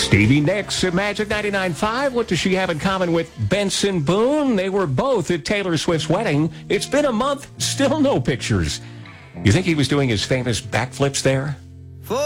Stevie Nicks at Magic 99.5. What does she have in common with Benson Boone? They were both at Taylor Swift's wedding. It's been a month, still no pictures. You think he was doing his famous backflips there?